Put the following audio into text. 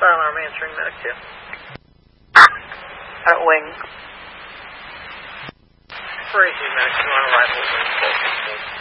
Alarm answering Medic 2. At wing. Crazy Medic 2 on arrival.